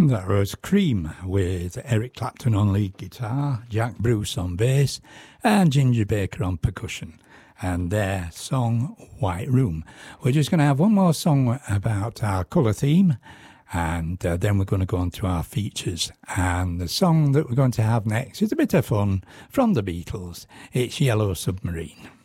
That was Cream with Eric Clapton on lead guitar, Jack Bruce on bass, and Ginger Baker on percussion, and their song White Room. We're just going to have one more song about our colour theme, and then we're going to go on to our features. And the song that we're going to have next is a bit of fun from the Beatles. It's Yellow Submarine.